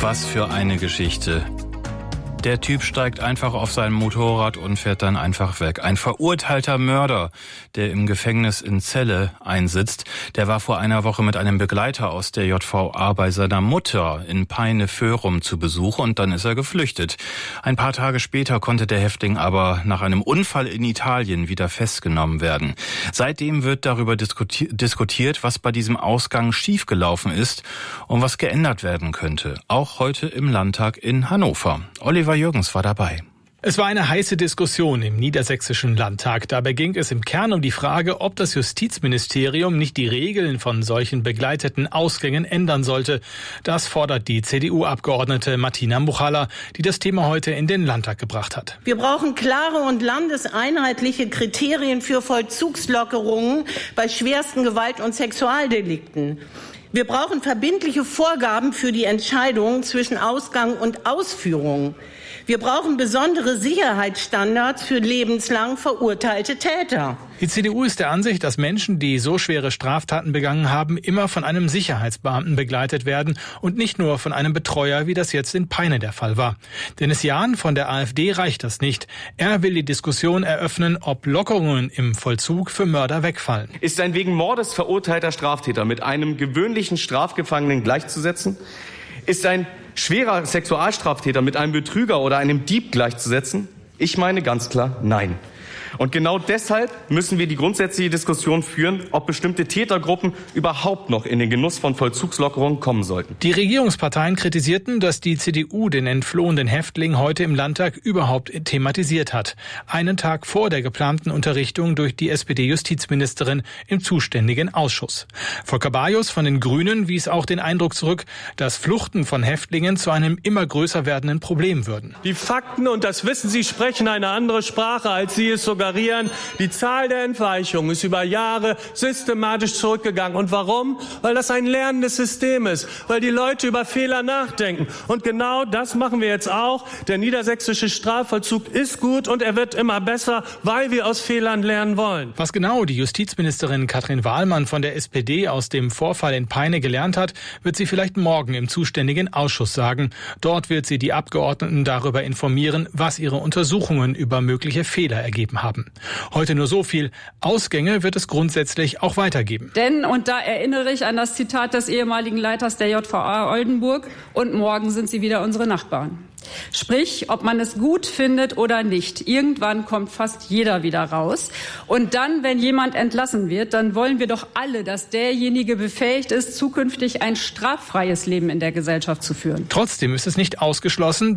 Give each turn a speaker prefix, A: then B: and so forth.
A: Was für eine Geschichte. Der Typ steigt einfach auf sein Motorrad und fährt dann einfach weg. Ein verurteilter Mörder, der im Gefängnis in Celle einsitzt, der war vor einer Woche mit einem Begleiter aus der JVA bei seiner Mutter in Peine-Föhrum zu Besuch und dann ist er geflüchtet. Ein paar Tage später konnte der Häftling aber nach einem Unfall in Italien wieder festgenommen werden. Seitdem wird darüber diskutiert, was bei diesem Ausgang schiefgelaufen ist und was geändert werden könnte. Auch heute im Landtag in Hannover. Oliver Jürgens war dabei.
B: Es war eine heiße Diskussion im Niedersächsischen Landtag. Dabei ging es im Kern um die Frage, ob das Justizministerium nicht die Regeln von solchen begleiteten Ausgängen ändern sollte. Das fordert die CDU-Abgeordnete Martina Muchala, die das Thema heute in den Landtag gebracht hat.
C: Wir brauchen klare und landeseinheitliche Kriterien für Vollzugslockerungen bei schwersten Gewalt- und Sexualdelikten. Wir brauchen verbindliche Vorgaben für die Entscheidung zwischen Ausgang und Ausführung. Wir brauchen besondere Sicherheitsstandards für lebenslang verurteilte Täter.
B: Die CDU ist der Ansicht, dass Menschen, die so schwere Straftaten begangen haben, immer von einem Sicherheitsbeamten begleitet werden und nicht nur von einem Betreuer, wie das jetzt in Peine der Fall war. Dennis Jahn von der AfD reicht das nicht. Er will die Diskussion eröffnen, ob Lockerungen im Vollzug für Mörder wegfallen.
D: Ist ein wegen Mordes verurteilter Straftäter mit einem gewöhnlichen Strafgefangenen gleichzusetzen? Ist ein schwerer Sexualstraftäter mit einem Betrüger oder einem Dieb gleichzusetzen? Ich meine ganz klar, nein. Und genau deshalb müssen wir die grundsätzliche Diskussion führen, ob bestimmte Tätergruppen überhaupt noch in den Genuss von Vollzugslockerungen kommen sollten.
B: Die Regierungsparteien kritisierten, dass die CDU den entflohenen Häftling heute im Landtag überhaupt thematisiert hat. Einen Tag vor der geplanten Unterrichtung durch die SPD-Justizministerin im zuständigen Ausschuss. Volker Bajus von den Grünen wies auch den Eindruck zurück, dass Fluchten von Häftlingen zu einem immer größer werdenden Problem würden.
E: Die Fakten, und das wissen Sie, sprechen eine andere Sprache, als Sie es sogar die Zahl der Entweichungen ist über Jahre systematisch zurückgegangen. Und warum? Weil das ein lernendes System ist, weil die Leute über Fehler nachdenken. Und genau das machen wir jetzt auch. Der niedersächsische Strafvollzug ist gut und er wird immer besser, weil wir aus Fehlern lernen wollen.
B: Was genau die Justizministerin Katrin Wahlmann von der SPD aus dem Vorfall in Peine gelernt hat, wird sie vielleicht morgen im zuständigen Ausschuss sagen. Dort wird sie die Abgeordneten darüber informieren, was ihre Untersuchungen über mögliche Fehler ergeben haben. Heute nur so viel. Ausgänge wird es grundsätzlich auch weitergeben.
F: Denn, und da erinnere ich an das Zitat des ehemaligen Leiters der JVA Oldenburg, und morgen sind sie wieder unsere Nachbarn. Sprich, ob man es gut findet oder nicht, irgendwann kommt fast jeder wieder raus. Und dann, wenn jemand entlassen wird, dann wollen wir doch alle, dass derjenige befähigt ist, zukünftig ein straffreies Leben in der Gesellschaft zu führen.
B: Trotzdem ist es nicht ausgeschlossen,